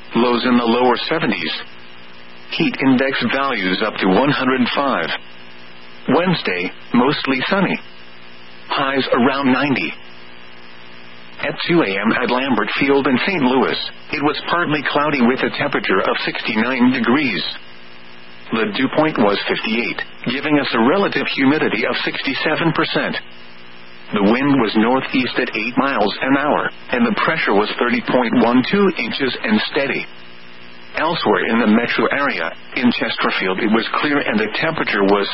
lows in the lower 70s. Heat index values up to 105. Wednesday, mostly sunny. Highs around 90. At 2 a.m. at Lambert Field in St. Louis, it was partly cloudy with a temperature of 69 degrees. The dew point was 58, giving us a relative humidity of 67%. The wind was northeast at 8 miles an hour, and the pressure was 30.12 inches and steady. Elsewhere in the metro area, in Chesterfield it was clear and the temperature was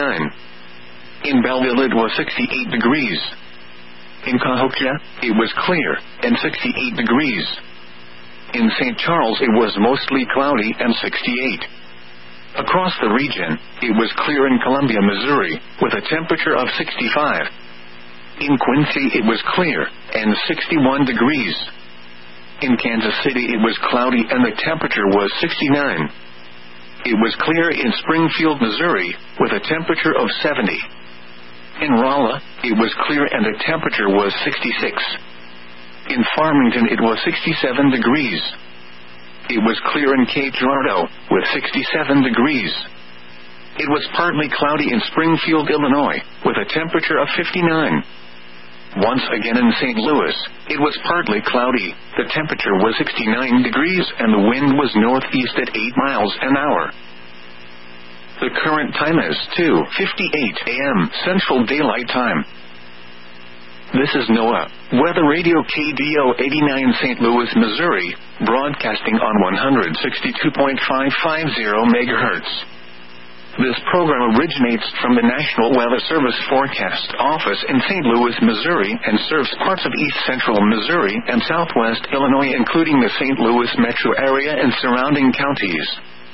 69. In Belleville it was 68 degrees. In Cahokia, it was clear, and 68 degrees. In St. Charles it was mostly cloudy and 68. Across the region, it was clear in Columbia, Missouri, with a temperature of 65. In Quincy it was clear, and 61 degrees. In Kansas City it was cloudy and the temperature was 69. It was clear in Springfield, Missouri, with a temperature of 70. In Rolla, it was clear and the temperature was 66. In Farmington it was 67 degrees. It was clear in Cape Girardeau, with 67 degrees. It was partly cloudy in Springfield, Illinois, with a temperature of 59. Once again in St. Louis, it was partly cloudy, the temperature was 69 degrees and the wind was northeast at 8 miles an hour. The current time is 2:58 a.m. Central Daylight Time. This is NOAA, Weather Radio KDO 89 St. Louis, Missouri, broadcasting on 162.550 MHz. This program originates from the National Weather Service Forecast Office in St. Louis, Missouri, and serves parts of east central Missouri and southwest Illinois, including the St. Louis metro area and surrounding counties.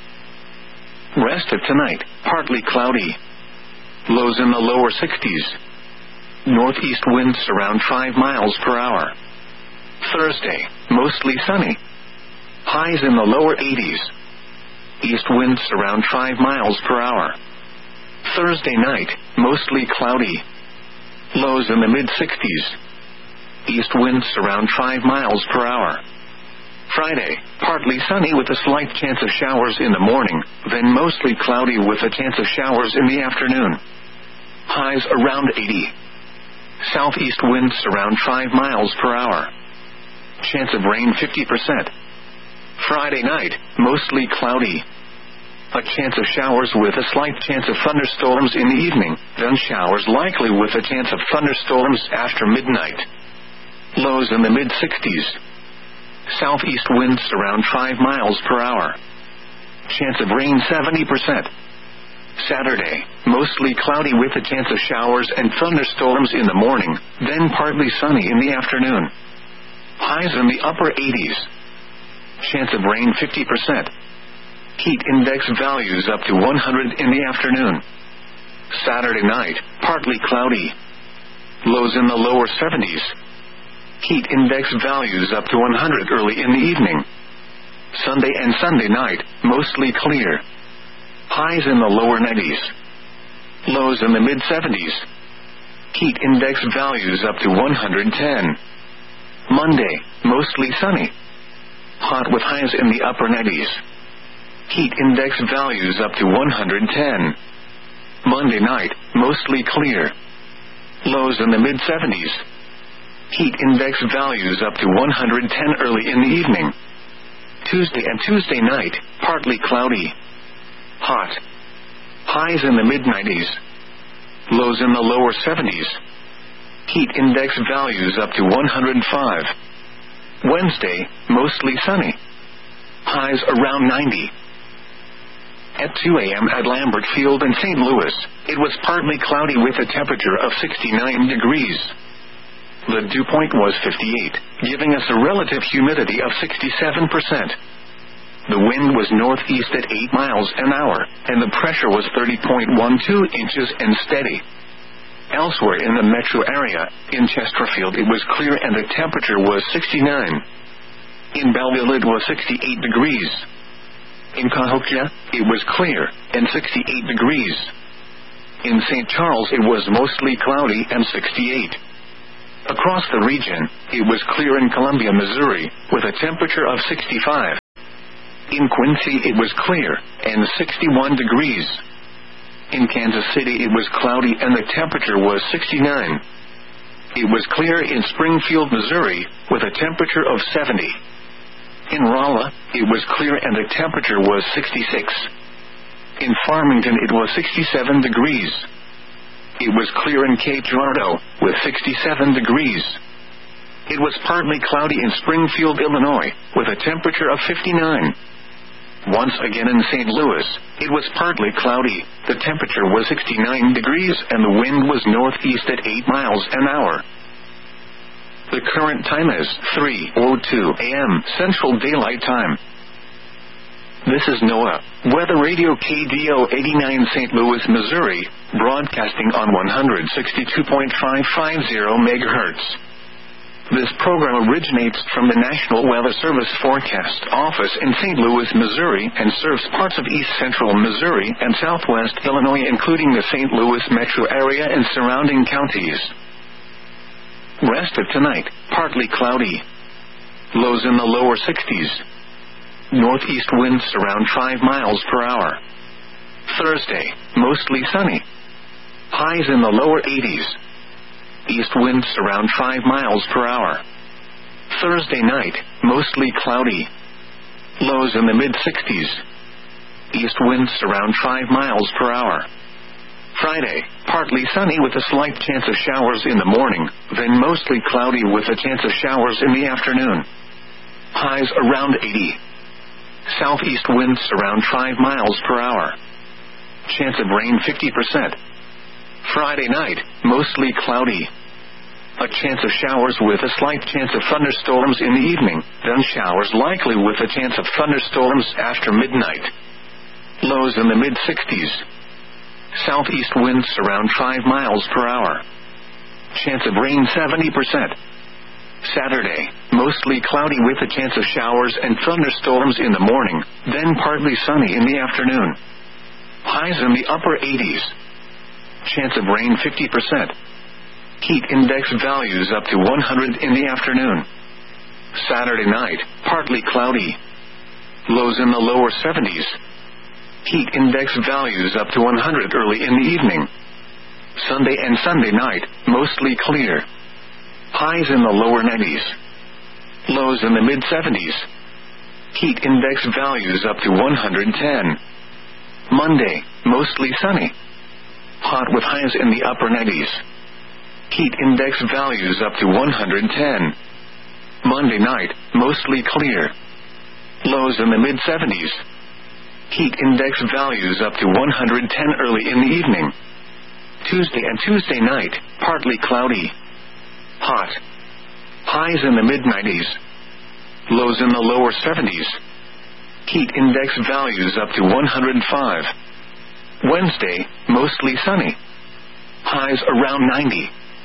Rest of tonight, partly cloudy. Lows in the lower 60s. Northeast winds around 5 miles per hour. Thursday, mostly sunny. Highs in the lower 80s. East winds around 5 miles per hour. Thursday night, mostly cloudy. Lows in the mid-60s. East winds around 5 miles per hour. Friday, partly sunny with a slight chance of showers in the morning, then mostly cloudy with a chance of showers in the afternoon. Highs around 80. Southeast winds around 5 miles per hour. Chance of rain 50%. Friday night, mostly cloudy. A chance of showers with a slight chance of thunderstorms in the evening, then showers likely with a chance of thunderstorms after midnight. Lows in the mid-60s. Southeast winds around 5 miles per hour. Chance of rain 70%. Saturday, mostly cloudy with a chance of showers and thunderstorms in the morning, then partly sunny in the afternoon. Highs in the upper 80s. Chance of rain 50%. Heat index values up to 100 in the afternoon. Saturday night, partly cloudy. Lows in the lower 70s. Heat index values up to 100 early in the evening. Sunday and Sunday night, mostly clear. Highs in the lower 90s. Lows in the mid-70s. Heat index values up to 110. Monday, mostly sunny. Hot with highs in the upper 90s. Heat index values up to 110. Monday night, mostly clear. Lows in the mid-70s. Heat index values up to 110 early in the evening. Tuesday and Tuesday night, partly cloudy. Hot. Highs in the mid-90s. Lows in the lower 70s. Heat index values up to 105. Wednesday, mostly sunny. Highs around 90. At 2 a.m. at Lambert Field in St. Louis, it was partly cloudy with a temperature of 69 degrees. The dew point was 58, giving us a relative humidity of 67%. The wind was northeast at 8 miles an hour, and the pressure was 30.12 inches and steady. Elsewhere in the metro area, in Chesterfield it was clear and the temperature was 69. In Belleville it was 68 degrees. In Cahokia, it was clear, and 68 degrees. In St. Charles it was mostly cloudy and 68. Across the region, it was clear in Columbia, Missouri, with a temperature of 65. In Quincy it was clear, and 61 degrees. In Kansas City it was cloudy and the temperature was 69. It was clear in Springfield, Missouri, with a temperature of 70. In Rolla, it was clear and the temperature was 66. In Farmington it was 67 degrees. It was clear in Cape Girardeau, with 67 degrees. It was partly cloudy in Springfield, Illinois, with a temperature of 59. Once again in St. Louis, it was partly cloudy, the temperature was 69 degrees and the wind was northeast at 8 miles an hour. The current time is 3:02 a.m. Central Daylight Time. This is NOAA, Weather Radio KDO 89 St. Louis, Missouri, broadcasting on 162.550 MHz. This program originates from the National Weather Service Forecast Office in St. Louis, Missouri, and serves parts of east central Missouri and southwest Illinois, including the St. Louis metro area and surrounding counties. Rest of tonight, partly cloudy. Lows in the lower 60s. Northeast winds around 5 miles per hour. Thursday, mostly sunny. Highs in the lower 80s. East winds around 5 miles per hour. Thursday night, mostly cloudy. Lows in the mid-60s. East winds around 5 miles per hour. Friday, partly sunny with a slight chance of showers in the morning, then mostly cloudy with a chance of showers in the afternoon. Highs around 80. Southeast winds around 5 miles per hour. Chance of rain 50%. Friday night, mostly cloudy. A chance of showers with a slight chance of thunderstorms in the evening, then showers likely with a chance of thunderstorms after midnight. Lows in the mid-60s. Southeast winds around 5 miles per hour. Chance of rain 70%. Saturday, mostly cloudy with a chance of showers and thunderstorms in the morning, then partly sunny in the afternoon. Highs in the upper 80s. Chance of rain 50%. Heat index values up to 100 in the afternoon. Saturday night, partly cloudy. Lows in the lower 70s. Heat index values up to 100 early in the evening. Sunday and Sunday night, mostly clear. Highs in the lower 90s. Lows in the mid-70s. Heat index values up to 110. Monday, mostly sunny. Hot with highs in the upper 90s. Heat index values up to 110. Monday night, mostly clear. Lows in the mid-70s. Heat index values up to 110 early in the evening. Tuesday and Tuesday night, partly cloudy. Hot. Highs in the mid-90s. Lows in the lower 70s. Heat index values up to 105. Wednesday, mostly sunny. Highs around 90.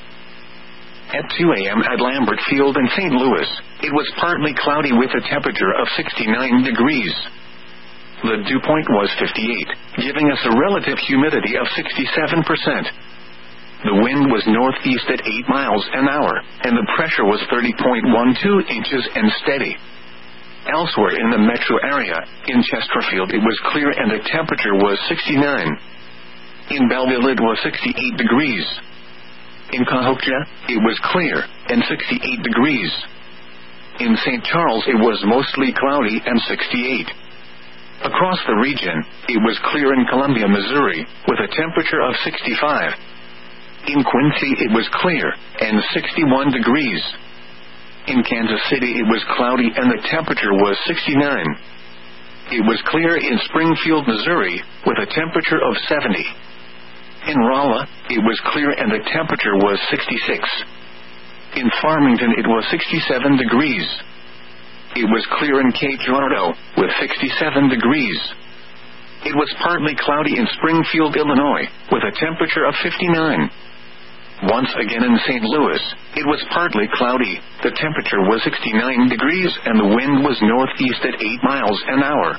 At 2 a.m. at Lambert Field in St. Louis, it was partly cloudy with a temperature of 69 degrees. The dew point was 58, giving us a relative humidity of 67%. The wind was northeast at 8 miles an hour, and the pressure was 30.12 inches and steady. Elsewhere in the metro area, in Chesterfield it was clear and the temperature was 69. In Belleville it was 68 degrees. In Cahokia, it was clear, and 68 degrees. In St. Charles it was mostly cloudy and 68. Across the region, it was clear in Columbia, Missouri, with a temperature of 65. In Quincy it was clear, and 61 degrees. In Kansas City it was cloudy and the temperature was 69. It was clear in Springfield, Missouri, with a temperature of 70. In Rolla, it was clear and the temperature was 66. In Farmington it was 67 degrees. It was clear in Cape Girardeau, with 67 degrees. It was partly cloudy in Springfield, Illinois, with a temperature of 59. Once again in St. Louis, it was partly cloudy, the temperature was 69 degrees and the wind was northeast at 8 miles an hour.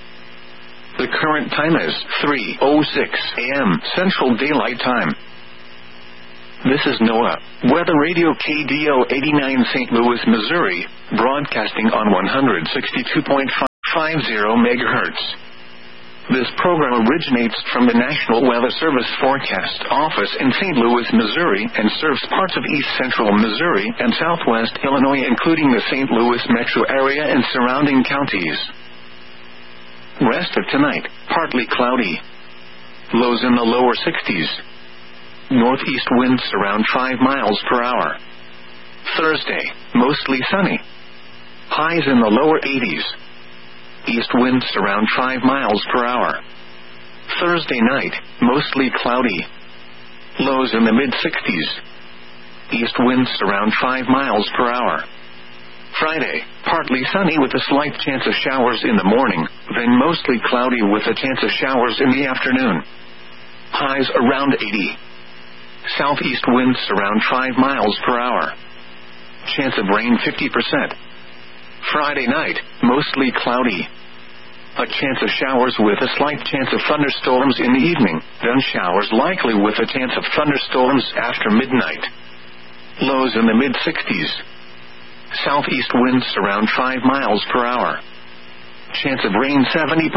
The current time is 3:06 a.m. Central Daylight Time. This is NOAA, Weather Radio KDO 89 St. Louis, Missouri, broadcasting on 162.5 MHz. This program originates from the National Weather Service Forecast Office in St. Louis, Missouri, and serves parts of east central Missouri and southwest Illinois, including the St. Louis metro area and surrounding counties. Rest of tonight, partly cloudy. Lows in the lower 60s. Northeast winds around 5 miles per hour. Thursday, mostly sunny. Highs in the lower 80s. East winds around 5 miles per hour. Thursday night, mostly cloudy. Lows in the mid-60s. East winds around 5 miles per hour. Friday, partly sunny with a slight chance of showers in the morning, then mostly cloudy with a chance of showers in the afternoon. Highs around 80. Southeast winds around 5 miles per hour. Chance of rain 50%. Friday night, mostly cloudy. A chance of showers with a slight chance of thunderstorms in the evening, then showers likely with a chance of thunderstorms after midnight. Lows in the mid-60s. Southeast winds around 5 miles per hour. Chance of rain 70%.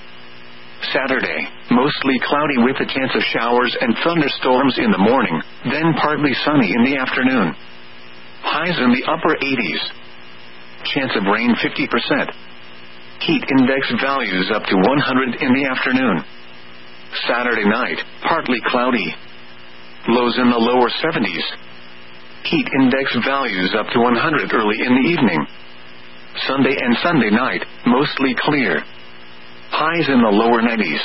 Saturday, mostly cloudy with a chance of showers and thunderstorms in the morning, then partly sunny in the afternoon. Highs in the upper 80s. Chance of rain 50%. Heat index values up to 100 in the afternoon. Saturday night, partly cloudy. Lows in the lower 70s. Heat index values up to 100 early in the evening. Sunday and Sunday night, mostly clear. Highs in the lower 90s.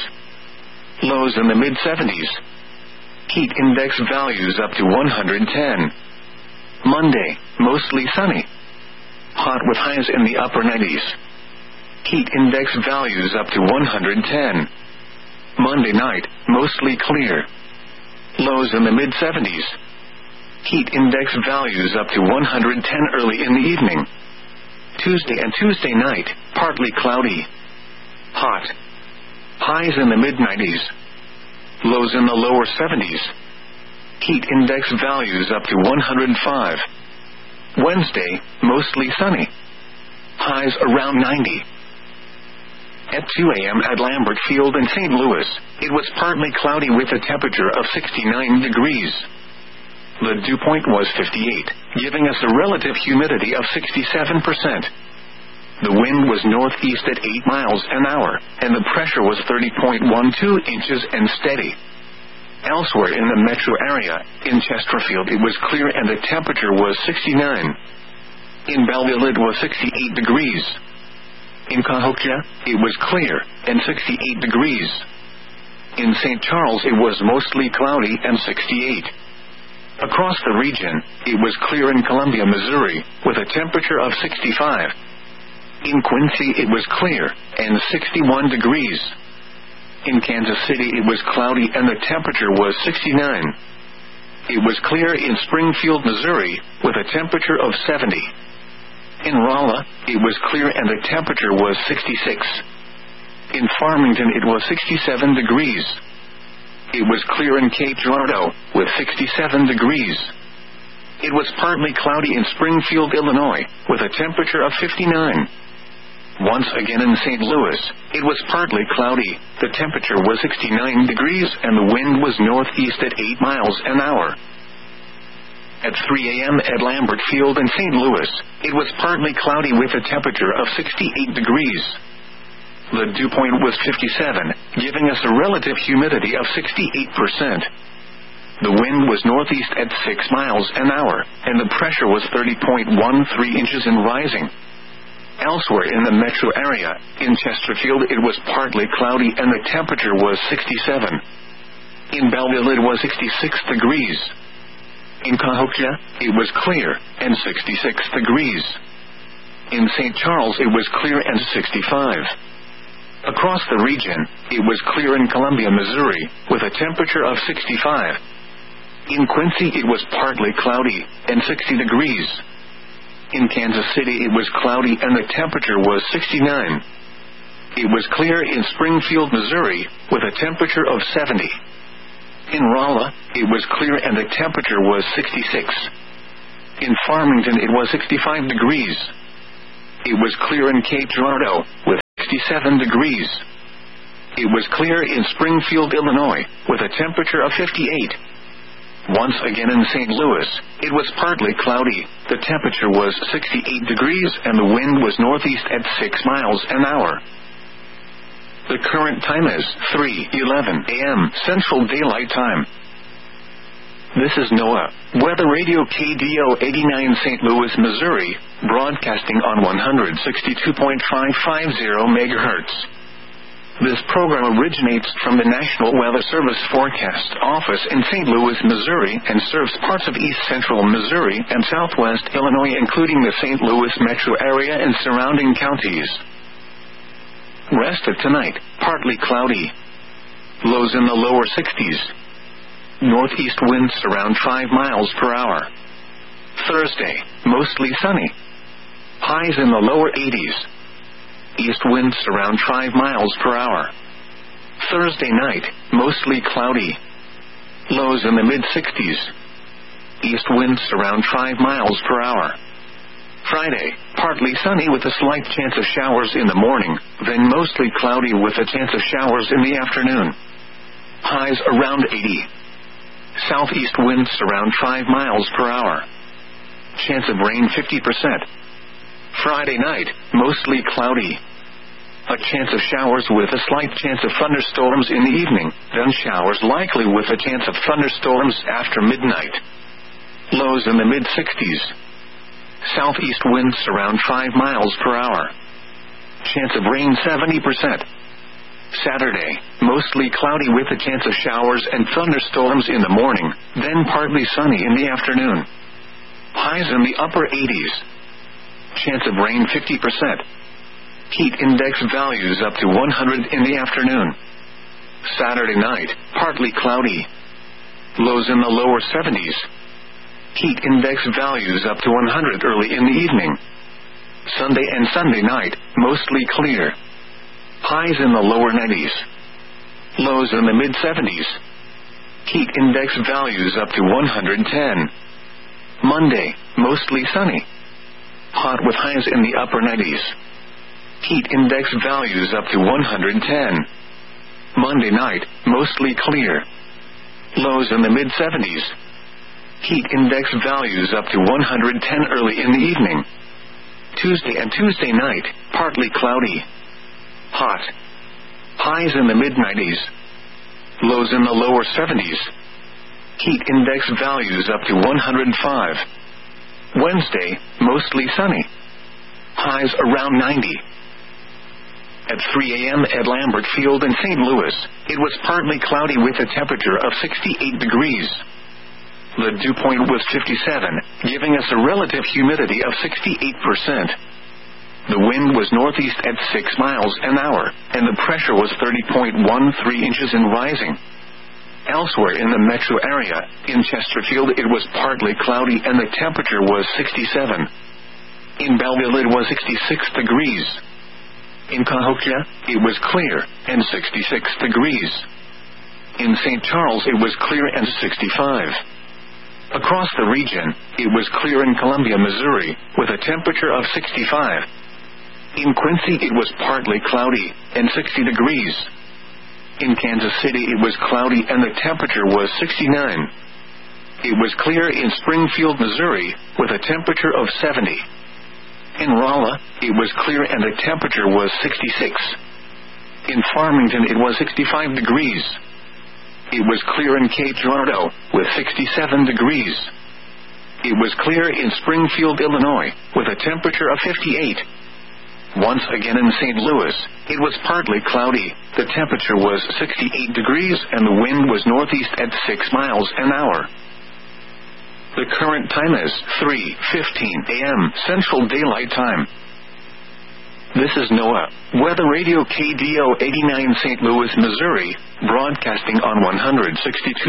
Lows in the mid-70s. Heat index values up to 110. Monday, mostly sunny. Hot with highs in the upper 90s. Heat index values up to 110. Monday night, mostly clear. Lows in the mid-70s. Heat index values up to 110 early in the evening. Tuesday and Tuesday night, partly cloudy. Hot. Highs in the mid-90s. Lows in the lower 70s. Heat index values up to 105. Wednesday, mostly sunny. Highs around 90. At 2 a.m. at Lambert Field in St. Louis, it was partly cloudy with a temperature of 69 degrees. The dew point was 58, giving us a relative humidity of 67%. The wind was northeast at 8 miles an hour, and the pressure was 30.12 inches and steady. Elsewhere in the metro area, in Chesterfield it was clear and the temperature was 69. In Belleville it was 68 degrees. In Cahokia, it was clear, and 68 degrees. In St. Charles it was mostly cloudy and 68. Across the region, it was clear in Columbia, Missouri, with a temperature of 65. In Quincy it was clear, and 61 degrees. In Kansas City it was cloudy and the temperature was 69. It was clear in Springfield, Missouri, with a temperature of 70. In Rolla, it was clear and the temperature was 66. In Farmington it was 67 degrees. It was clear in Cape Girardeau, with 67 degrees. It was partly cloudy in Springfield, Illinois, with a temperature of 59. Once again in St. Louis, it was partly cloudy, the temperature was 69 degrees and the wind was northeast at 8 miles an hour. At 3 a.m. at Lambert Field in St. Louis, it was partly cloudy with a temperature of 68 degrees. The dew point was 57, giving us a relative humidity of 68%. The wind was northeast at 6 miles an hour, and the pressure was 30.13 inches and rising. Elsewhere in the metro area, in Chesterfield it was partly cloudy and the temperature was 67. In Belleville it was 66 degrees. In Cahokia, it was clear, and 66 degrees. In St. Charles it was clear and 65. Across the region, it was clear in Columbia, Missouri, with a temperature of 65. In Quincy it was partly cloudy, and 60 degrees. In Kansas City it was cloudy and the temperature was 69. It was clear in Springfield, Missouri, with a temperature of 70. In Rolla, it was clear and the temperature was 66. In Farmington it was 65 degrees. It was clear in Cape Girardeau, with 67 degrees. It was clear in Springfield, Illinois, with a temperature of 58. Once again in St. Louis, it was partly cloudy. The temperature was 68 degrees and the wind was northeast at 6 miles an hour. The current time is 3:11 a.m. Central Daylight Time. This is NOAA Weather Radio KDO 89 St. Louis, Missouri, broadcasting on 162.550 MHz. This program originates from the National Weather Service Forecast Office in St. Louis, Missouri, and serves parts of east central Missouri and southwest Illinois, including the St. Louis metro area and surrounding counties. Rest of tonight, partly cloudy. Lows in the lower 60s. Northeast winds around 5 miles per hour. Thursday, mostly sunny. Highs in the lower 80s. East winds around 5 miles per hour. Thursday night, mostly cloudy. Lows in the mid-60s. East winds around 5 miles per hour. Friday, partly sunny with a slight chance of showers in the morning, then mostly cloudy with a chance of showers in the afternoon. Highs around 80. Southeast winds around 5 miles per hour. Chance of rain 50%. Friday night, mostly cloudy. A chance of showers with a slight chance of thunderstorms in the evening, then showers likely with a chance of thunderstorms after midnight. Lows in the mid-60s. Southeast winds around 5 miles per hour. Chance of rain 70%. Saturday, mostly cloudy with a chance of showers and thunderstorms in the morning, then partly sunny in the afternoon. Highs in the upper 80s. Chance of rain 50%. Heat index values up to 100 in the afternoon. Saturday night, partly cloudy. Lows in the lower 70s. Heat index values up to 100 early in the evening. Sunday and Sunday night, mostly clear. Highs in the lower 90s. Lows in the mid-70s. Heat index values up to 110. Monday, mostly sunny. Hot with highs in the upper 90s. Heat index values up to 110. Monday night, mostly clear. Lows in the mid-70s. Heat index values up to 110 early in the evening. Tuesday and Tuesday night, partly cloudy. Hot. Highs in the mid-90s. Lows in the lower 70s. Heat index values up to 105. Wednesday, mostly sunny. Highs around 90. At 3 a.m. at Lambert Field in St. Louis, it was partly cloudy with a temperature of 68 degrees. The dew point was 57, giving us a relative humidity of 68%. The wind was northeast at 6 miles an hour, and the pressure was 30.13 inches and rising. Elsewhere in the metro area, in Chesterfield it was partly cloudy and the temperature was 67. In Belleville it was 66 degrees. In Cahokia, it was clear, and 66 degrees. In St. Charles it was clear and 65. Across the region, it was clear in Columbia, Missouri, with a temperature of 65. In Quincy it was partly cloudy, and 60 degrees. In Kansas City it was cloudy and the temperature was 69. It was clear in Springfield, Missouri, with a temperature of 70. In Rolla, it was clear and the temperature was 66. In Farmington it was 65 degrees. It was clear in Cape Girardeau, with 67 degrees. It was clear in Springfield, Illinois, with a temperature of 58. Once again in St. Louis, it was partly cloudy. The temperature was 68 degrees and the wind was northeast at 6 miles an hour. The current time is 3:15 a.m. Central Daylight Time. This is NOAA Weather Radio KDO 89 St. Louis, Missouri, broadcasting on 162.550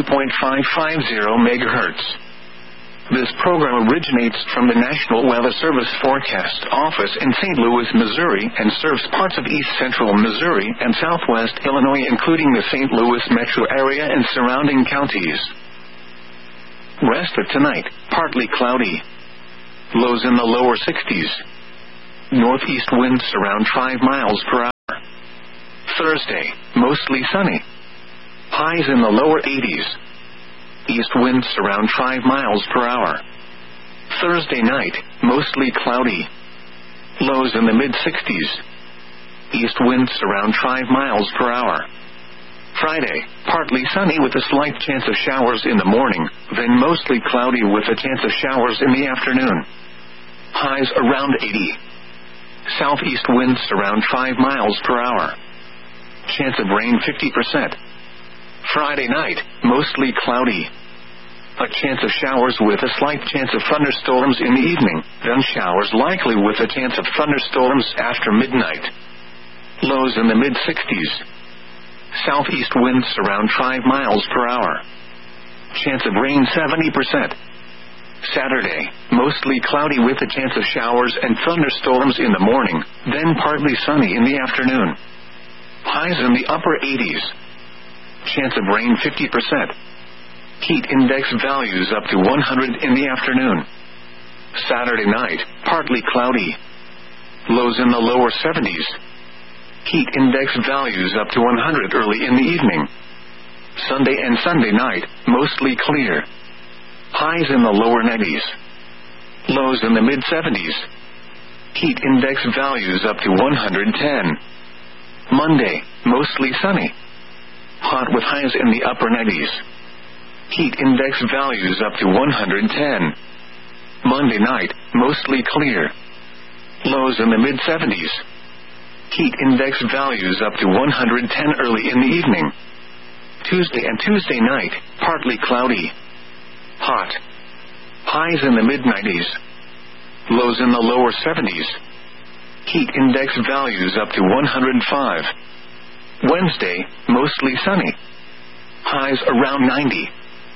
MHz. This program originates from the National Weather Service Forecast Office in St. Louis, Missouri, and serves parts of east central Missouri and southwest Illinois, including the St. Louis metro area and surrounding counties. Rest of tonight, partly cloudy. Lows in the lower 60s. Northeast winds around 5 miles per hour. Thursday, mostly sunny. Highs in the lower 80s. East winds around 5 miles per hour. Thursday night, mostly cloudy. Lows in the mid-60s. East winds around 5 miles per hour. Friday, partly sunny with a slight chance of showers in the morning, then mostly cloudy with a chance of showers in the afternoon. Highs around 80. Southeast winds around 5 miles per hour. Chance of rain 50%. Friday night, mostly cloudy. A chance of showers with a slight chance of thunderstorms in the evening, then showers likely with a chance of thunderstorms after midnight. Lows in the mid-60s. Southeast winds around 5 miles per hour. Chance of rain 70%. Saturday, mostly cloudy with a chance of showers and thunderstorms in the morning, then partly sunny in the afternoon. Highs in the upper 80s. Chance of rain 50%. Heat index values up to 100 in the afternoon. Saturday night, partly cloudy. Lows in the lower 70s. Heat index values up to 100 early in the evening. Sunday and Sunday night, mostly clear. Highs in the lower 90s. Lows in the mid-70s. Heat index values up to 110. Monday, mostly sunny. Hot with highs in the upper 90s. Heat index values up to 110. Monday night, mostly clear. Lows in the mid-70s. Heat index values up to 110 early in the evening. Tuesday and Tuesday night, partly cloudy. Hot. Highs in the mid-90s. Lows in the lower 70s. Heat index values up to 105. Wednesday, mostly sunny. Highs around 90.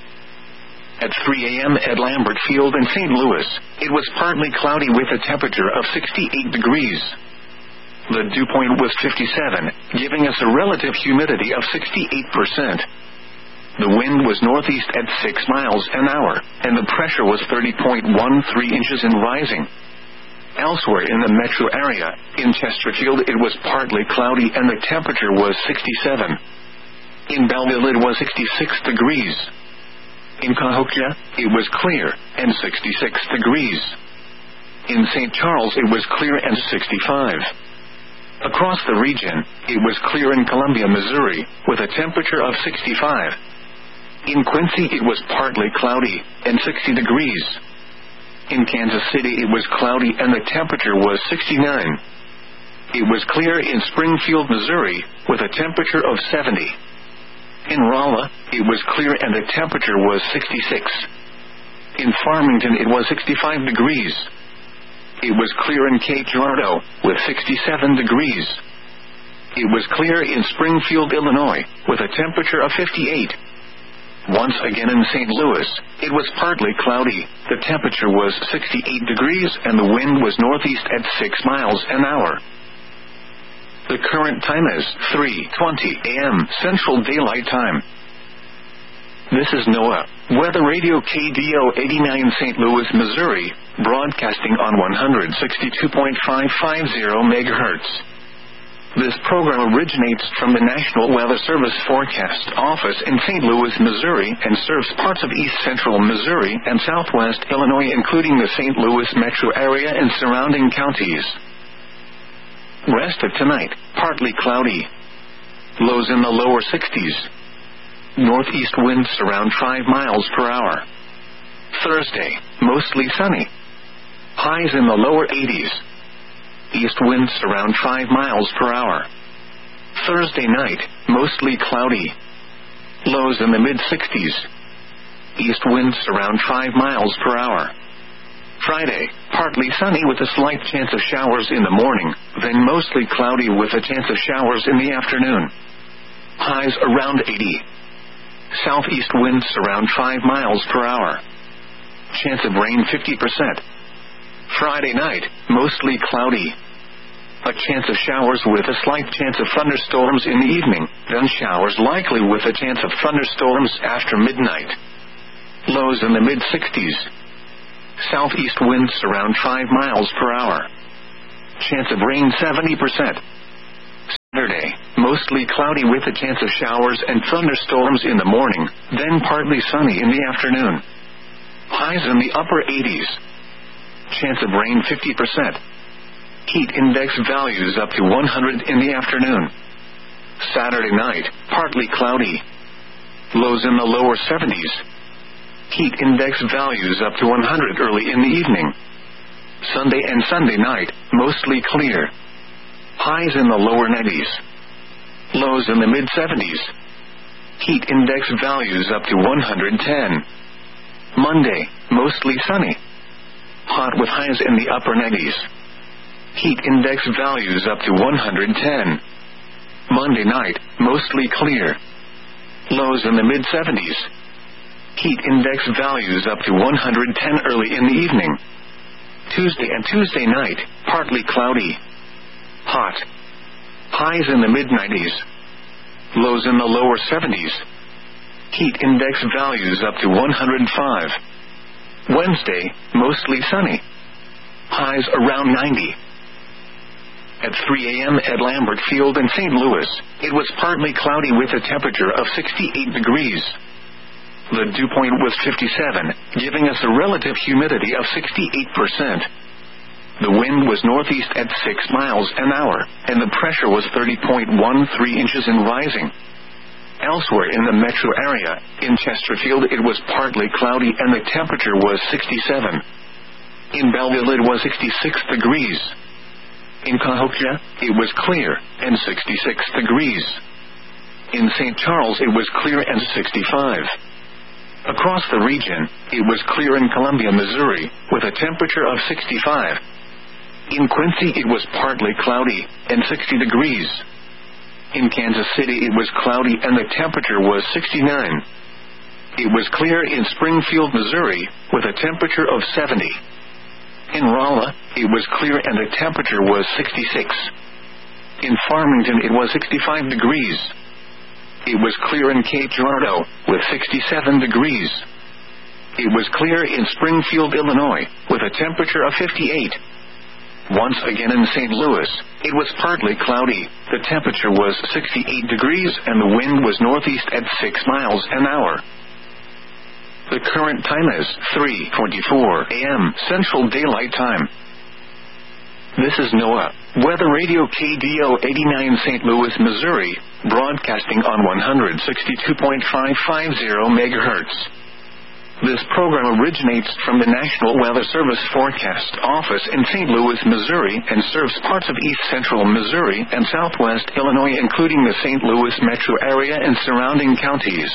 At 3 a.m. at Lambert Field in St. Louis, it was partly cloudy with a temperature of 68 degrees. The dew point was 57, giving us a relative humidity of 68%. The wind was northeast at 6 miles an hour, and the pressure was 30.13 inches and rising. Elsewhere in the metro area, in Chesterfield it was partly cloudy and the temperature was 67. In Belleville it was 66 degrees. In Cahokia, it was clear, and 66 degrees. In St. Charles it was clear and 65. Across the region, it was clear in Columbia, Missouri, with a temperature of 65. In Quincy it was partly cloudy, and 60 degrees. In Kansas City it was cloudy and the temperature was 69. It was clear in Springfield, Missouri, with a temperature of 70. In Rolla, it was clear and the temperature was 66. In Farmington it was 65 degrees. It was clear in Cape Girardeau, with 67 degrees. It was clear in Springfield, Illinois, with a temperature of 58. Once again in St. Louis, it was partly cloudy, the temperature was 68 degrees and the wind was northeast at 6 miles an hour. The current time is 3:20 a.m. Central Daylight Time. This is NOAA, Weather Radio KDO 89 St. Louis, Missouri, broadcasting on 162.550 MHz. This program originates from the National Weather Service Forecast Office in St. Louis, Missouri, and serves parts of east central Missouri and southwest Illinois, including the St. Louis metro area and surrounding counties. Rest of tonight, partly cloudy. Lows in the lower 60s. Northeast winds around 5 miles per hour. Thursday, mostly sunny. Highs in the lower 80s. East winds around 5 miles per hour. Thursday night, mostly cloudy. Lows in the mid-60s. East winds around 5 miles per hour. Friday, partly sunny with a slight chance of showers in the morning, then mostly cloudy with a chance of showers in the afternoon. Highs around 80. Southeast winds around 5 miles per hour. Chance of rain 50%. Friday night, mostly cloudy. A chance of showers with a slight chance of thunderstorms in the evening, then showers likely with a chance of thunderstorms after midnight. Lows in the mid-60s. Southeast winds around 5 miles per hour. Chance of rain 70%. Saturday, mostly mostly cloudy with a chance of showers and thunderstorms in the morning, then partly sunny in the afternoon. Highs in the upper 80s. Chance of rain 50%. Heat index values up to 100 in the afternoon. Saturday night, partly cloudy. Lows in the lower 70s. Heat index values up to 100 early in the evening. Sunday and Sunday night, mostly clear. Highs in the lower 90s. Lows in the mid-70s. Heat index values up to 110. Monday, mostly sunny. Hot with highs in the upper 90s. Heat index values up to 110. Monday night, mostly clear. Lows in the mid-70s. Heat index values up to 110 early in the evening. Tuesday and Tuesday night, partly cloudy. Hot. Highs in the mid-90s. Lows in the lower 70s. Heat index values up to 105. Wednesday, mostly sunny. Highs around 90. At 3 a.m. at Lambert Field in St. Louis, it was partly cloudy with a temperature of 68 degrees. The dew point was 57, giving us a relative humidity of 68%. The wind was northeast at 6 miles an hour, and the pressure was 30.13 inches and rising. Elsewhere in the metro area, in Chesterfield it was partly cloudy and the temperature was 67. In Belleville it was 66 degrees. In Cahokia, it was clear, and 66 degrees. In St. Charles it was clear and 65. Across the region, it was clear in Columbia, Missouri, with a temperature of 65. In Quincy it was partly cloudy, and 60 degrees. In Kansas City it was cloudy and the temperature was 69. It was clear in Springfield, Missouri, with a temperature of 70. In Rolla, it was clear and the temperature was 66. In Farmington it was 65 degrees. It was clear in Cape Girardeau, with 67 degrees. It was clear in Springfield, Illinois, with a temperature of 58. Once again in St. Louis, it was partly cloudy, the temperature was 68 degrees and the wind was northeast at 6 miles an hour. The current time is 3:24 a.m. Central Daylight Time. This is NOAA, Weather Radio KDO 89 St. Louis, Missouri, broadcasting on 162.550 MHz. This program originates from the National Weather Service Forecast Office in St. Louis, Missouri, and serves parts of east central Missouri and southwest Illinois, including the St. Louis metro area and surrounding counties.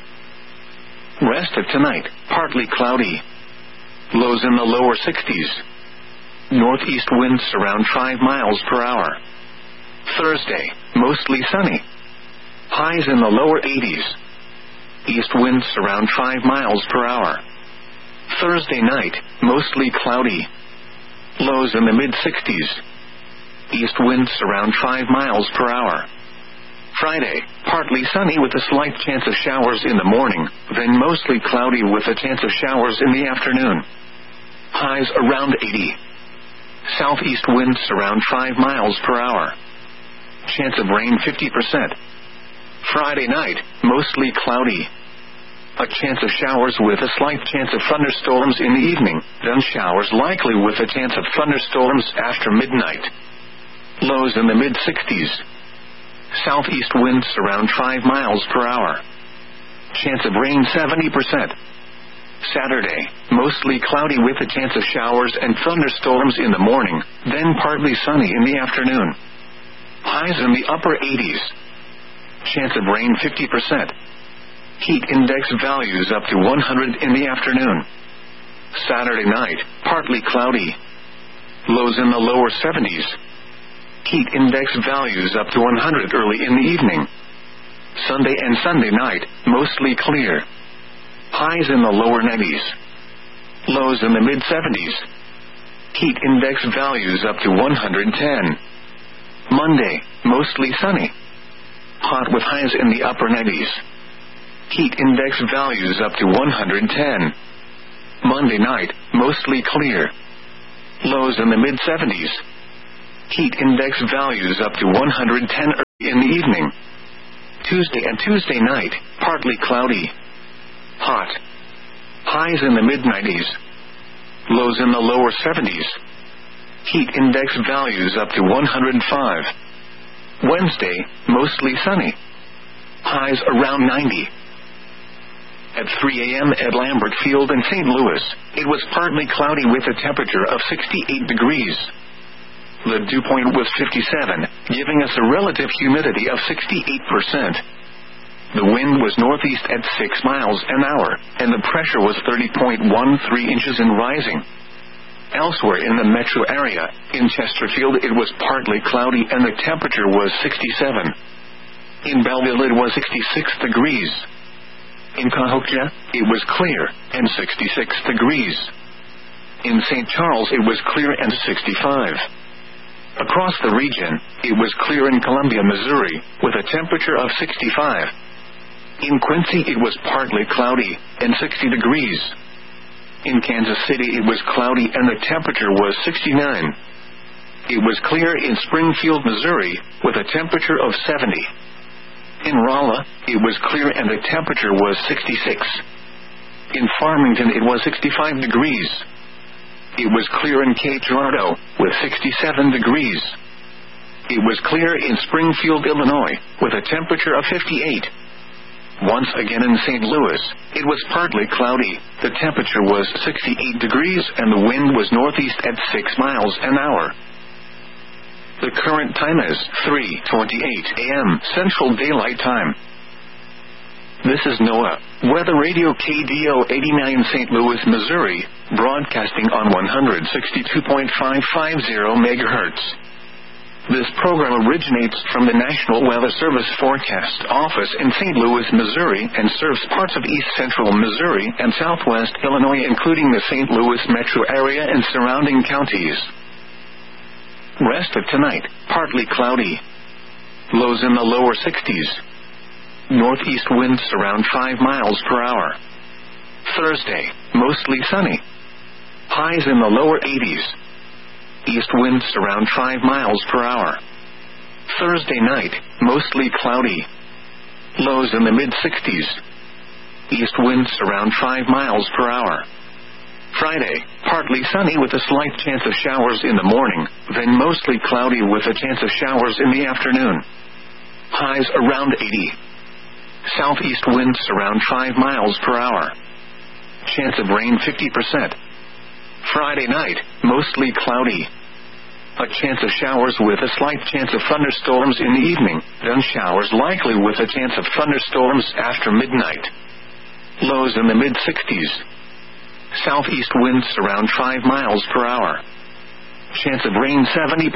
Rest of tonight, partly cloudy. Lows in the lower 60s. Northeast winds around 5 miles per hour. Thursday, mostly sunny. Highs in the lower 80s. East winds around 5 miles per hour. Thursday night, mostly cloudy. Lows in the mid-60s. East winds around 5 miles per hour. Friday, partly sunny with a slight chance of showers in the morning, then mostly cloudy with a chance of showers in the afternoon. Highs around 80. Southeast winds around 5 miles per hour. Chance of rain 50%. Friday night, mostly cloudy. A chance of showers with a slight chance of thunderstorms in the evening, then showers likely with a chance of thunderstorms after midnight. Lows in the mid-60s. Southeast winds around 5 miles per hour. Chance of rain 70%. Saturday, mostly cloudy with a chance of showers and thunderstorms in the morning, then partly sunny in the afternoon. Highs in the upper 80s. Chance of rain 50%. Heat index values up to 100 in the afternoon. Saturday night, partly cloudy. Lows in the lower 70s. Heat index values up to 100 early in the evening. Sunday and Sunday night, mostly clear. Highs in the lower 90s. Lows in the mid-70s. Heat index values up to 110. Monday, mostly sunny. Hot with highs in the upper 90s. Heat index values up to 110. Monday night, mostly clear. Lows in the mid-70s. Heat index values up to 110 in the evening. Tuesday and Tuesday night, partly cloudy. Hot. Highs in the mid-90s. Lows in the lower 70s. Heat index values up to 105. Wednesday, mostly sunny. Highs around 90. At 3 a.m. at Lambert Field in St. Louis, it was partly cloudy with a temperature of 68 degrees. The dew point was 57, giving us a relative humidity of 68%. The wind was northeast at 6 miles an hour, and the pressure was 30.13 inches and rising. Elsewhere in the metro area, in Chesterfield it was partly cloudy and the temperature was 67. In Belleville it was 66 degrees. In Cahokia, it was clear and 66 degrees. In St. Charles it was clear and 65. Across the region, it was clear in Columbia, Missouri, with a temperature of 65. In Quincy it was partly cloudy and 60 degrees. In Kansas City it was cloudy and the temperature was 69. It was clear in Springfield, Missouri, with a temperature of 70. In Rolla, it was clear and the temperature was 66. In Farmington it was 65 degrees. It was clear in Cape Girardeau, with 67 degrees. It was clear in Springfield, Illinois, with a temperature of 58. Once again in St. Louis, it was partly cloudy, the temperature was 68 degrees and the wind was northeast at 6 miles an hour. The current time is 3:28 a.m. Central Daylight Time. This is NOAA Weather Radio KDO 89 St. Louis, Missouri, broadcasting on 162.550 MHz. This program originates from the National Weather Service Forecast Office in St. Louis, Missouri, and serves parts of east central Missouri and southwest Illinois, including the St. Louis metro area and surrounding counties. Rest of tonight, partly cloudy. Lows in the lower 60s. Northeast winds around 5 miles per hour. Thursday, mostly sunny. Highs in the lower 80s. East winds around 5 miles per hour. Thursday night, mostly cloudy. Lows in the mid-60s. East winds around 5 miles per hour. Friday, partly sunny with a slight chance of showers in the morning, then mostly cloudy with a chance of showers in the afternoon. Highs around 80. Southeast winds around 5 miles per hour. Chance of rain 50%. Friday night, mostly cloudy. A chance of showers with a slight chance of thunderstorms in the evening, then showers likely with a chance of thunderstorms after midnight. Lows in the mid-60s. Southeast winds around 5 miles per hour. Chance of rain 70%.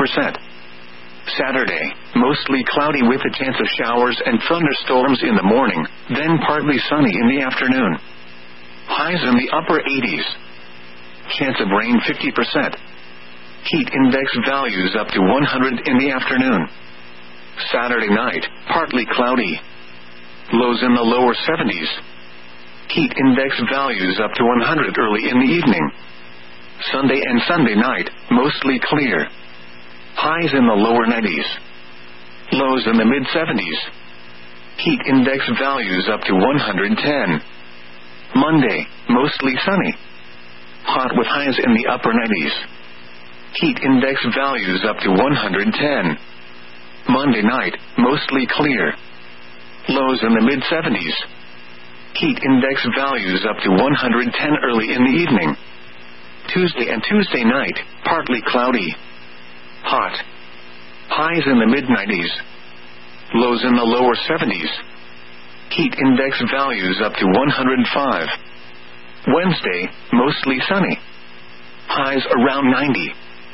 Saturday, mostly cloudy with a chance of showers and thunderstorms in the morning, then partly sunny in the afternoon. Highs in the upper 80s. Chance of rain 50%. Heat index values up to 100 in the afternoon. Saturday night, partly cloudy. Lows in the lower 70s. Heat index values up to 100 early in the evening. Sunday and Sunday night, mostly clear. Highs in the lower 90s. Lows in the mid-70s. Heat index values up to 110. Monday, mostly sunny. Hot with highs in the upper 90s. Heat index values up to 110. Monday night, mostly clear. Lows in the mid-70s. Heat index values up to 110 early in the evening. Tuesday and Tuesday night, partly cloudy. Hot. Highs in the mid-90s. Lows in the lower 70s. Heat index values up to 105. Wednesday, mostly sunny. Highs around 90.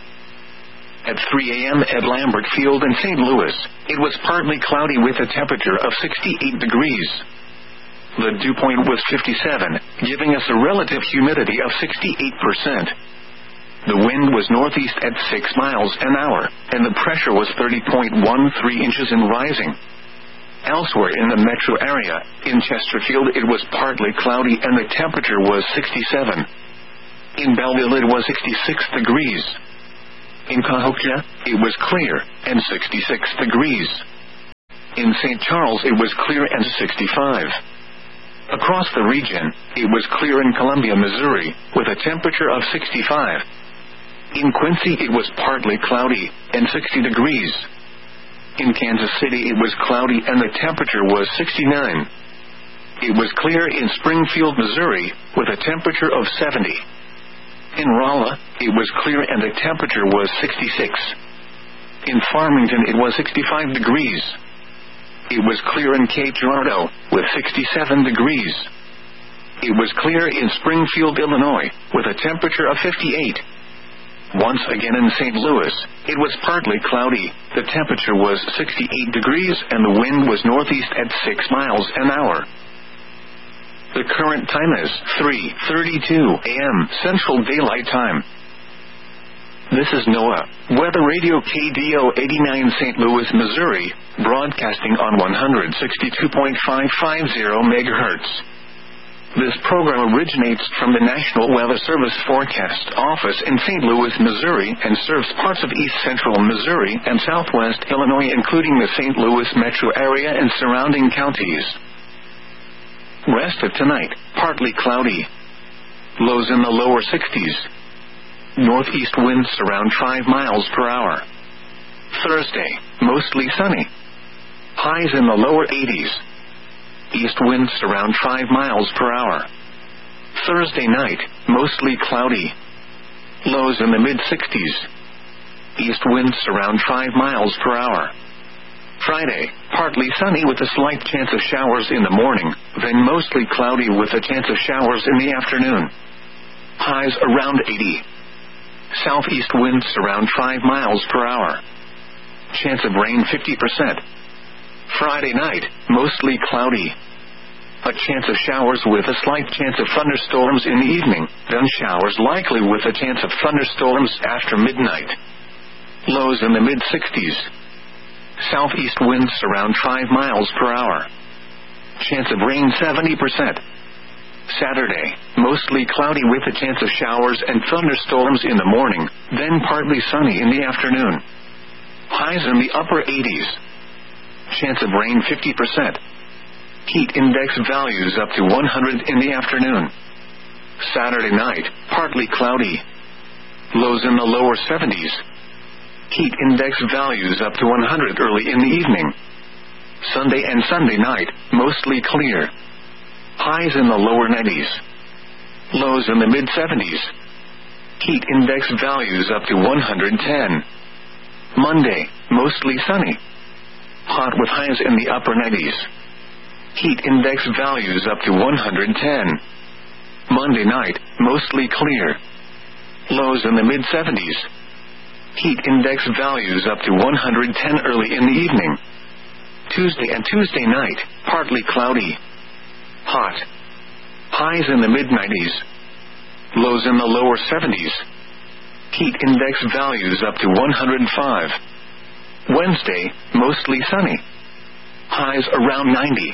At 3 a.m. at Lambert Field in St. Louis, it was partly cloudy with a temperature of 68 degrees. The dew point was 57, giving us a relative humidity of 68%. The wind was northeast at 6 miles an hour, and the pressure was 30.13 inches and rising. Elsewhere in the metro area, in Chesterfield it was partly cloudy and the temperature was 67. In Belleville it was 66 degrees. In Cahokia, it was clear and 66 degrees. In St. Charles it was clear and 65. Across the region, it was clear in Columbia, Missouri, with a temperature of 65. In Quincy it was partly cloudy, and 60 degrees. In Kansas City it was cloudy and the temperature was 69. It was clear in Springfield, Missouri, with a temperature of 70. In Rolla, it was clear and the temperature was 66. In Farmington it was 65 degrees. It was clear in Cape Girardeau, with 67 degrees. It was clear in Springfield, Illinois, with a temperature of 58. Once again in St. Louis, it was partly cloudy, the temperature was 68 degrees and the wind was northeast at 6 miles an hour. The current time is 3:32 a.m. Central Daylight Time. This is NOAA, Weather Radio KDO 89 St. Louis, Missouri, broadcasting on 162.550 MHz. This program originates from the National Weather Service Forecast Office in St. Louis, Missouri, and serves parts of east central Missouri and southwest Illinois, including the St. Louis metro area and surrounding counties. Rest of tonight, partly cloudy. Lows in the lower 60s. Northeast winds around 5 miles per hour. Thursday, mostly sunny. Highs in the lower 80s. East winds around 5 miles per hour. Thursday night, mostly cloudy. Lows in the mid-60s. East winds around 5 miles per hour. Friday, partly sunny with a slight chance of showers in the morning, then mostly cloudy with a chance of showers in the afternoon. Highs around 80. Southeast winds around 5 miles per hour. Chance of rain 50%. Friday night, mostly cloudy. A chance of showers with a slight chance of thunderstorms in the evening, then showers likely with a chance of thunderstorms after midnight. Lows in the mid-60s. Southeast winds around 5 miles per hour. Chance of rain 70%. Saturday, mostly cloudy with a chance of showers and thunderstorms in the morning, then partly sunny in the afternoon. Highs in the upper 80s. Chance of rain 50%. Heat index values up to 100 in the afternoon. Saturday night, partly cloudy. Lows in the lower 70s. Heat index values up to 100 early in the evening. Sunday and Sunday night, mostly clear. Highs in the lower 90s. Lows in the mid-70s. Heat index values up to 110. Monday, mostly sunny. Hot with highs in the upper 90s. Heat index values up to 110. Monday night, mostly clear. Lows in the mid-70s. Heat index values up to 110 early in the evening. Tuesday and Tuesday night, partly cloudy. Hot. Highs in the mid-90s. Lows in the lower 70s. Heat index values up to 105. Wednesday, mostly sunny. Highs around 90.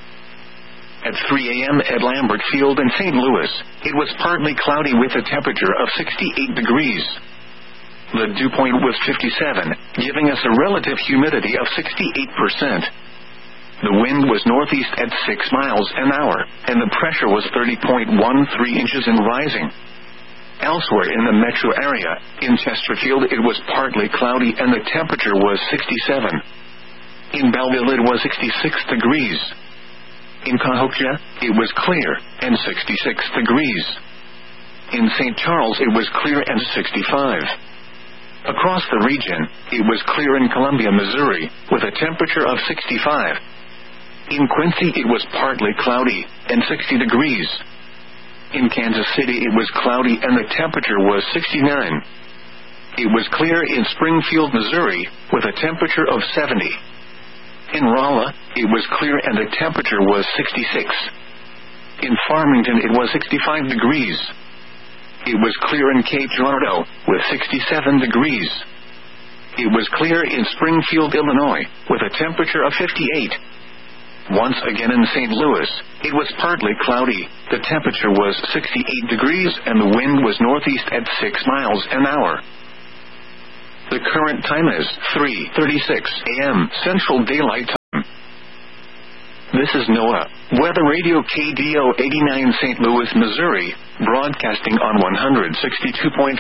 At 3 a.m. at Lambert Field in St. Louis, it was partly cloudy with a temperature of 68 degrees. The dew point was 57, giving us a relative humidity of 68%. The wind was northeast at 6 miles an hour, and the pressure was 30.13 inches and rising. Elsewhere in the metro area, in Chesterfield it was partly cloudy and the temperature was 67. In Belleville it was 66 degrees. In Cahokia, it was clear, and 66 degrees. In St. Charles it was clear and 65. Across the region, it was clear in Columbia, Missouri, with a temperature of 65. In Quincy it was partly cloudy, and 60 degrees. In Kansas City it was cloudy and the temperature was 69. It was clear in Springfield, Missouri, with a temperature of 70. In Rolla, it was clear and the temperature was 66. In Farmington it was 65 degrees. It was clear in Cape Girardeau, with 67 degrees. It was clear in Springfield, Illinois, with a temperature of 58. Once again in St. Louis, it was partly cloudy, the temperature was 68 degrees and the wind was northeast at 6 miles an hour. The current time is 3:36 a.m. Central Daylight Time. This is NOAA Weather Radio KDO 89 St. Louis, Missouri, broadcasting on 162.550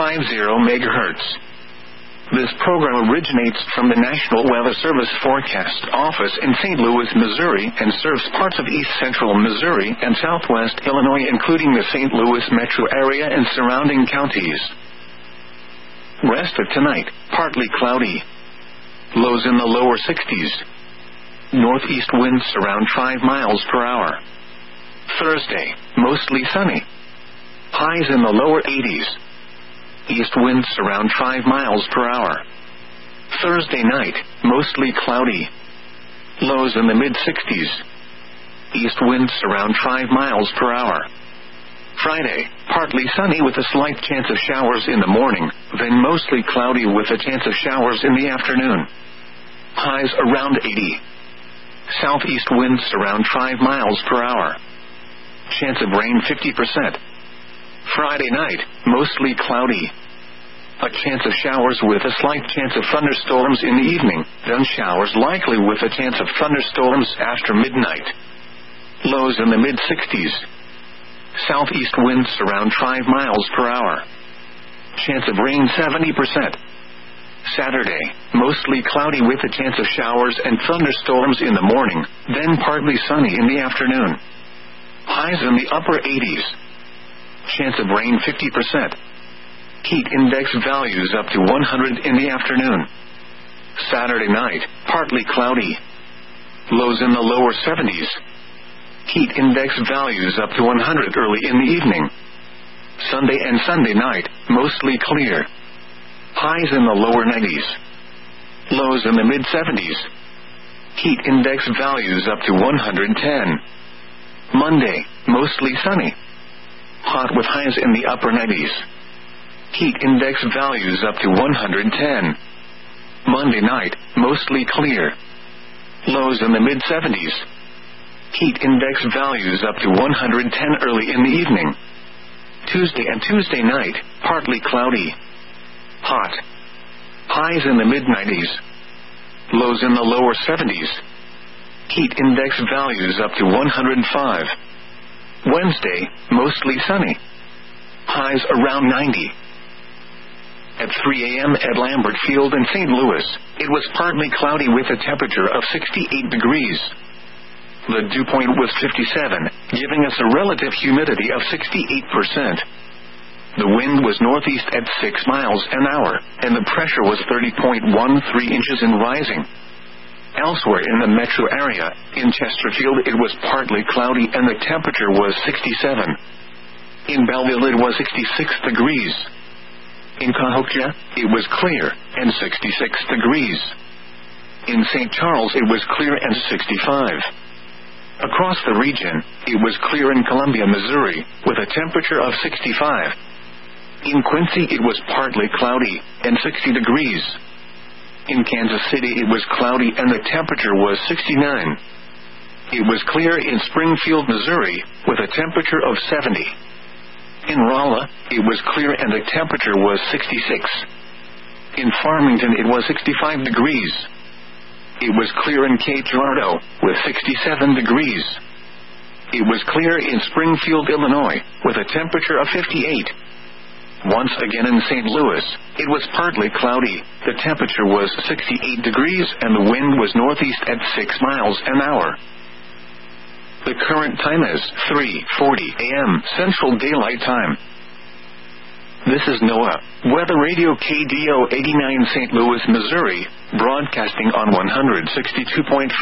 MHz. This program originates from the National Weather Service Forecast Office in St. Louis, Missouri, and serves parts of east central Missouri and southwest Illinois, including the St. Louis metro area and surrounding counties. Rest of tonight, partly cloudy. Lows in the lower 60s. Northeast winds around 5 miles per hour. Thursday, mostly sunny. Highs in the lower 80s. East winds around 5 miles per hour. Thursday night, mostly cloudy. Lows in the mid-60s. East winds around 5 miles per hour. Friday, partly sunny with a slight chance of showers in the morning, then mostly cloudy with a chance of showers in the afternoon. Highs around 80. Southeast winds around 5 miles per hour. Chance of rain 50%. Friday night, mostly cloudy. A chance of showers with a slight chance of thunderstorms in the evening, then showers likely with a chance of thunderstorms after midnight. Lows in the mid-60s. Southeast winds around 5 miles per hour. Chance of rain 70%. Saturday, mostly cloudy with a chance of showers and thunderstorms in the morning, then partly sunny in the afternoon. Highs in the upper 80s. Chance of rain 50%. Heat index values up to 100 in the afternoon. Saturday night, partly cloudy. Lows in the lower 70s. Heat index values up to 100 early in the evening. Sunday and Sunday night, mostly clear. Highs in the lower 90s. Lows in the mid-70s. Heat index values up to 110. Monday, mostly sunny. Hot with highs in the upper 90s. Heat index values up to 110. Monday night, mostly clear. Lows in the mid-70s. Heat index values up to 110 early in the evening. Tuesday and Tuesday night, partly cloudy. Hot. Highs in the mid-90s. Lows in the lower 70s. Heat index values up to 105. Wednesday, mostly sunny. Highs around 90. At 3 a.m. at Lambert Field in St. Louis, it was partly cloudy with a temperature of 68 degrees. The dew point was 57, giving us a relative humidity of 68%. The wind was northeast at 6 miles an hour, and the pressure was 30.13 inches and rising. Elsewhere in the metro area, in Chesterfield it was partly cloudy and the temperature was 67. In Belleville it was 66 degrees. In Cahokia, it was clear and 66 degrees. In St. Charles it was clear and 65. Across the region, it was clear in Columbia, Missouri, with a temperature of 65. In Quincy it was partly cloudy and 60 degrees. In Kansas City it was cloudy and the temperature was 69. It was clear in Springfield, Missouri, with a temperature of 70. In Rolla, it was clear and the temperature was 66. In Farmington it was 65 degrees. It was clear in Cape Girardeau, with 67 degrees. It was clear in Springfield, Illinois, with a temperature of 58. Once again in St. Louis, it was partly cloudy, the temperature was 68 degrees and the wind was northeast at 6 miles an hour. The current time is 3:40 a.m. Central Daylight Time. This is NOAA Weather Radio KDO 89 St. Louis, Missouri, broadcasting on 162.550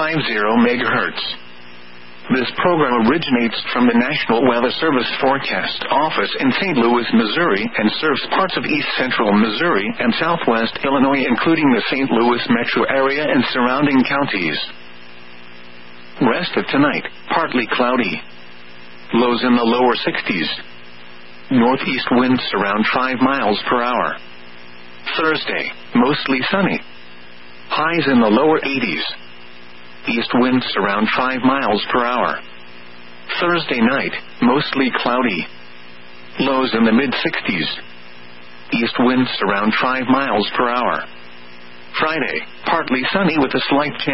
MHz. This program originates from the National Weather Service Forecast Office in St. Louis, Missouri, and serves parts of east central Missouri and southwest Illinois, including the St. Louis metro area and surrounding counties. Rest of tonight, partly cloudy. Lows in the lower 60s. Northeast winds around 5 miles per hour. Thursday, mostly sunny. Highs in the lower 80s. East winds around 5 miles per hour. Thursday night, mostly cloudy. Lows in the mid-60s. East winds around 5 miles per hour. Friday, partly sunny with a slight chance of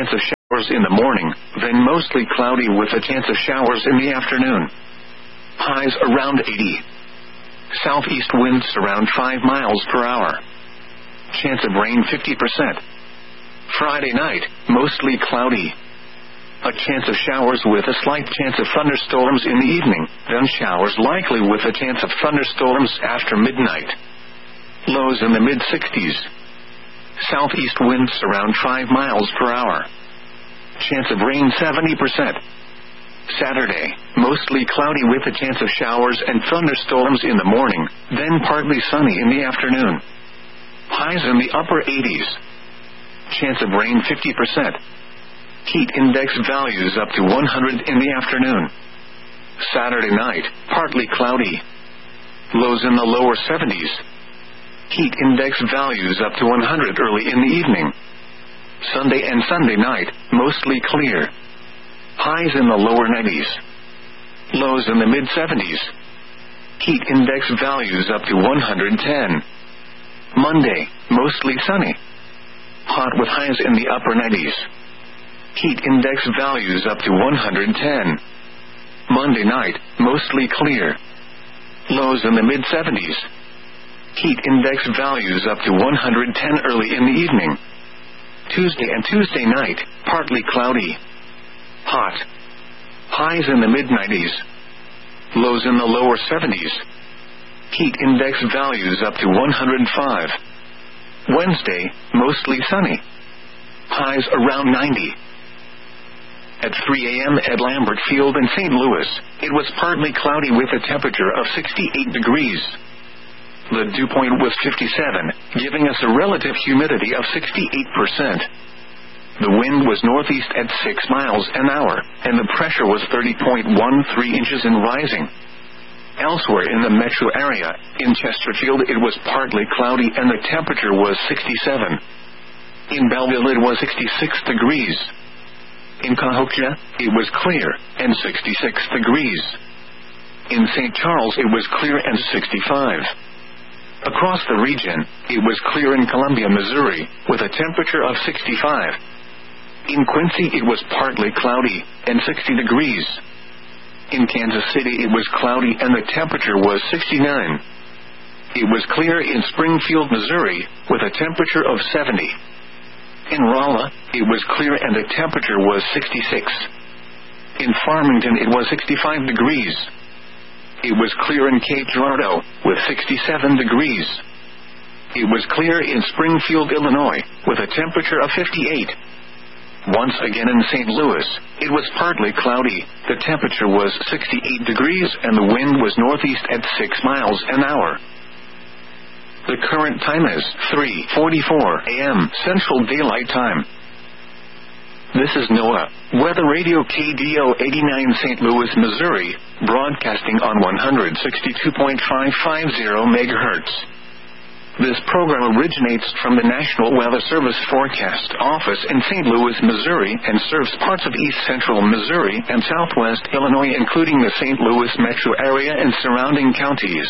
showers in the morning, then mostly cloudy with a chance of showers in the afternoon. Highs around 80. Southeast winds around 5 miles per hour. Chance of rain 50%. Friday night, mostly cloudy. A chance of showers with a slight chance of thunderstorms in the evening, then showers likely with a chance of thunderstorms after midnight. Lows in the mid-60s. Southeast winds around 5 miles per hour. Chance of rain 70%. Saturday, mostly cloudy with a chance of showers and thunderstorms in the morning, then partly sunny in the afternoon. Highs in the upper 80s. Chance of rain 50%. Heat index values up to 100 in the afternoon. Saturday night, partly cloudy. Lows in the lower 70s. Heat index values up to 100 early in the evening. Sunday and Sunday night, mostly clear. Highs in the lower 90s. Lows in the mid-70s. Heat index values up to 110. Monday, mostly sunny. Hot with highs in the upper 90s. Heat index values up to 110. Monday night, mostly clear. Lows in the mid-70s. Heat index values up to 110 early in the evening. Tuesday and Tuesday night, partly cloudy. Hot. Highs in the mid-90s. Lows in the lower 70s. Heat index values up to 105. Wednesday, mostly sunny. Highs around 90. At 3 a.m. at Lambert Field in St. Louis, it was partly cloudy with a temperature of 68 degrees. The dew point was 57, giving us a relative humidity of 68%. The wind was northeast at 6 miles an hour, and the pressure was 30.13 inches and rising. Elsewhere in the metro area, in Chesterfield it was partly cloudy and the temperature was 67. In Belleville it was 66 degrees. In Cahokia, it was clear, and 66 degrees. In St. Charles it was clear and 65. Across the region, it was clear in Columbia, Missouri, with a temperature of 65. In Quincy it was partly cloudy, and 60 degrees. In Kansas City it was cloudy and the temperature was 69. It was clear in Springfield, Missouri, with a temperature of 70. In Rolla, it was clear and the temperature was 66. In Farmington it was 65 degrees. It was clear in Cape Girardeau, with 67 degrees. It was clear in Springfield, Illinois, with a temperature of 58. Once again in St. Louis, it was partly cloudy, the temperature was 68 degrees and the wind was northeast at 6 miles an hour. The current time is 3:44 a.m. Central Daylight Time. This is NOAA, Weather Radio KDO 89 St. Louis, Missouri, broadcasting on 162.550 MHz. This program originates from the National Weather Service Forecast Office in St. Louis, Missouri, and serves parts of east central Missouri and southwest Illinois, including the St. Louis metro area and surrounding counties.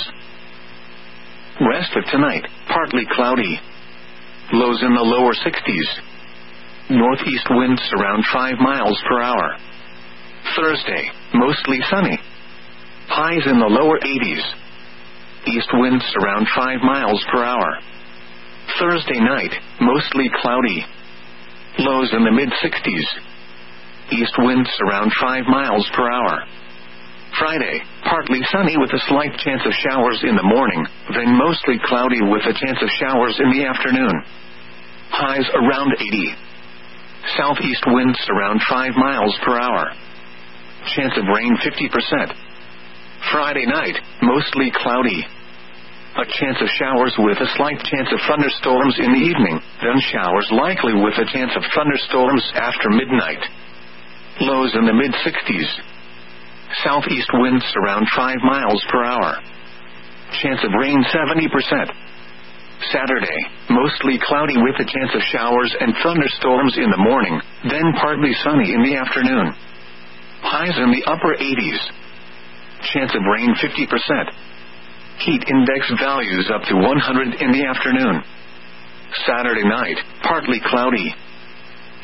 Rest of tonight, partly cloudy. Lows in the lower 60s. Northeast winds around 5 miles per hour. Thursday, mostly sunny. Highs in the lower 80s. East winds around 5 miles per hour. Thursday night, mostly cloudy. Lows in the mid-60s. East winds around 5 miles per hour. Friday, partly sunny with a slight chance of showers in the morning, then mostly cloudy with a chance of showers in the afternoon. Highs around 80. Southeast winds around 5 miles per hour. Chance of rain 50%. Friday night, mostly cloudy. A chance of showers with a slight chance of thunderstorms in the evening, then showers likely with a chance of thunderstorms after midnight. Lows in the mid-60s. Southeast winds around 5 miles per hour. Chance of rain 70%. Saturday, mostly cloudy with a chance of showers and thunderstorms in the morning, then partly sunny in the afternoon. Highs in the upper 80s. Chance of rain 50%. Heat index values up to 100 in the afternoon. Saturday night, partly cloudy.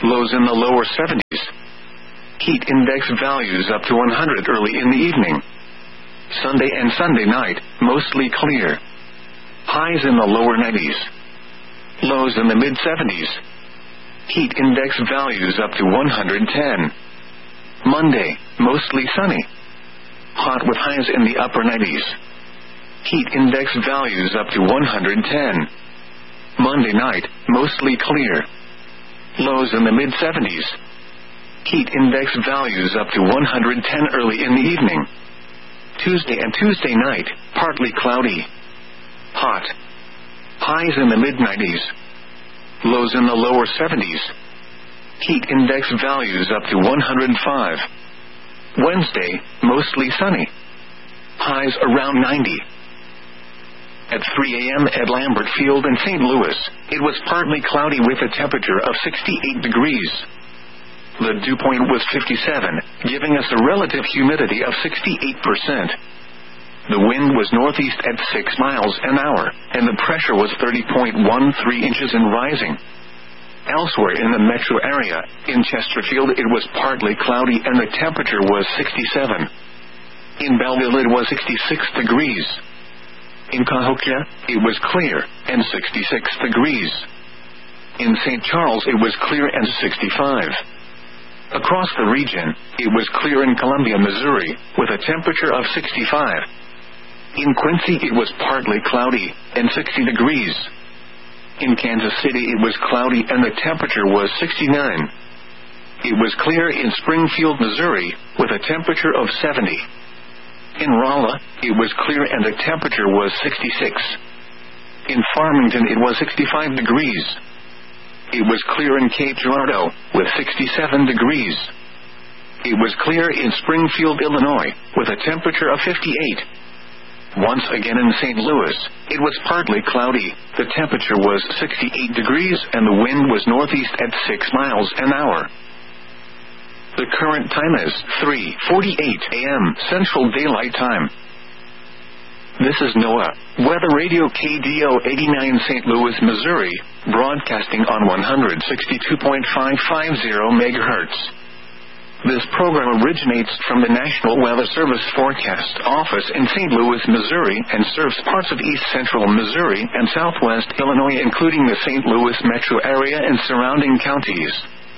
Lows in the lower 70s. Heat index values up to 100 early in the evening. Sunday and Sunday night, mostly clear. Highs in the lower 90s. Lows in the mid-70s. Heat index values up to 110. Monday, mostly sunny. Hot with highs in the upper 90s. Heat index values up to 110. Monday night, mostly clear. Lows in the mid-70s. Heat index values up to 110 early in the evening. Tuesday and Tuesday night, partly cloudy. Hot. Highs in the mid-90s. Lows in the lower 70s. Heat index values up to 105. Wednesday, mostly sunny. Highs around 90. At 3 a.m. at Lambert Field in St. Louis, it was partly cloudy with a temperature of 68 degrees. The dew point was 57, giving us a relative humidity of 68%. The wind was northeast at 6 miles an hour, and the pressure was 30.13 inches and rising. Elsewhere in the metro area, in Chesterfield it was partly cloudy and the temperature was 67. In Belleville it was 66 degrees. In Cahokia, it was clear and 66 degrees. In St. Charles it was clear and 65. Across the region, it was clear in Columbia, Missouri, with a temperature of 65. In Quincy it was partly cloudy and 60 degrees. In Kansas City it was cloudy and the temperature was 69. It was clear in Springfield, Missouri, with a temperature of 70. In Rolla, it was clear and the temperature was 66. In Farmington it was 65 degrees. It was clear in Cape Girardeau, with 67 degrees. It was clear in Springfield, Illinois, with a temperature of 58. Once again in St. Louis, it was partly cloudy, the temperature was 68 degrees and the wind was northeast at 6 miles an hour. The current time is 3:48 a.m. Central Daylight Time. This is NOAA, Weather Radio KDO 89 St. Louis, Missouri, broadcasting on 162.550 MHz. This program originates from the National Weather Service Forecast Office in St. Louis, Missouri, and serves parts of east central Missouri and southwest Illinois, including the St. Louis metro area and surrounding counties.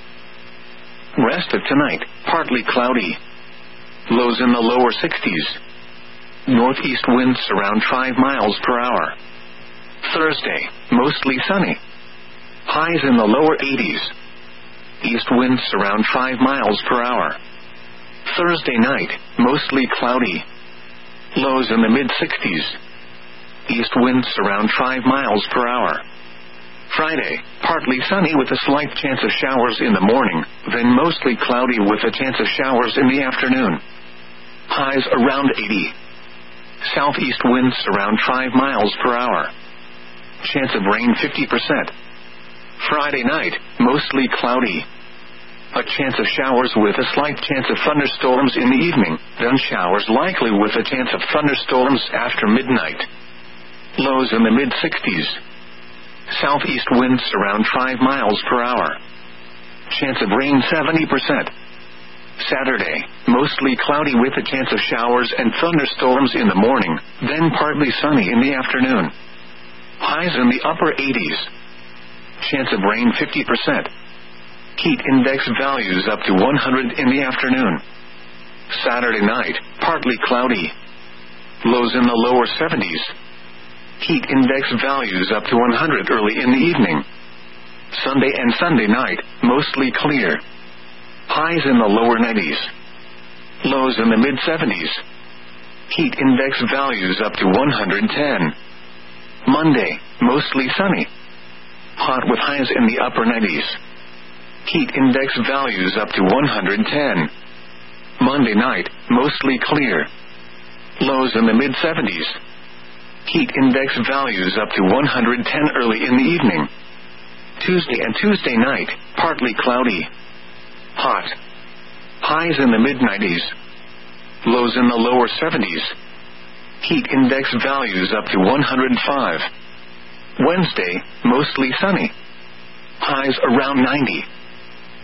Rest of tonight, partly cloudy. Lows in the lower 60s. Northeast winds around 5 miles per hour. Thursday, mostly sunny. Highs in the lower 80s. East winds around 5 miles per hour. Thursday night, mostly cloudy. Lows in the mid-60s. East winds around 5 miles per hour. Friday, partly sunny with a slight chance of showers in the morning, then mostly cloudy with a chance of showers in the afternoon. Highs around 80. Southeast winds around 5 miles per hour. Chance of rain 50%. Friday night, mostly cloudy. A chance of showers with a slight chance of thunderstorms in the evening, then showers likely with a chance of thunderstorms after midnight. Lows in the mid-60s. Southeast winds around 5 miles per hour. Chance of rain 70%. Saturday, mostly cloudy with a chance of showers and thunderstorms in the morning, then partly sunny in the afternoon. Highs in the upper 80s. Chance of rain 50%. Heat index values up to 100 in the afternoon. Saturday night, partly cloudy. Lows in the lower 70s. Heat index values up to 100 early in the evening. Sunday and Sunday night, mostly clear. Highs in the lower 90s. Lows in the mid-70s. Heat index values up to 110. Monday, mostly sunny. Hot with highs in the upper 90s. Heat index values up to 110. Monday night, mostly clear. Lows in the mid-70s. Heat index values up to 110 early in the evening. Tuesday and Tuesday night, partly cloudy. Hot. Highs in the mid-90s. Lows in the lower 70s. Heat index values up to 105. Wednesday, mostly sunny. Highs around 90.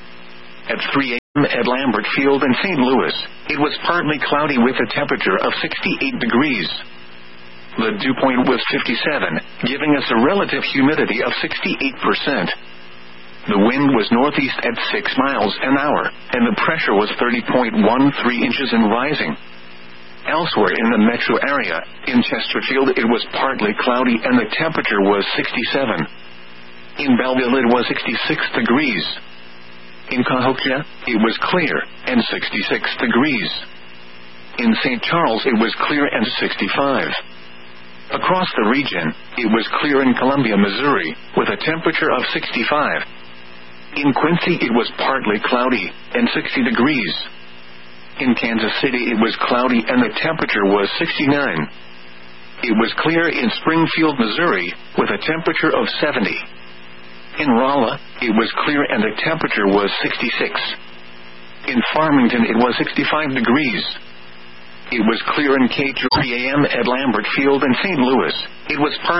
At 3 a.m. at Lambert Field in St. Louis, it was partly cloudy with a temperature of 68 degrees. The dew point was 57, giving us a relative humidity of 68%. The wind was northeast at 6 miles an hour, and the pressure was 30.13 inches and rising. Elsewhere in the metro area, in Chesterfield it was partly cloudy and the temperature was 67. In Belleville it was 66 degrees. In Cahokia, it was clear, and 66 degrees. In St. Charles, it was clear and 65. Across the region, it was clear in Columbia, Missouri, with a temperature of 65. In Quincy, it was partly cloudy, and 60 degrees. In Kansas City, it was cloudy and the temperature was 69. It was clear in Springfield, Missouri, with a temperature of 70. In Rolla, it was clear and the temperature was 66. In Farmington, it was 65 degrees. It was clear in K3 a.m. at Lambert Field in St. Louis. It was partly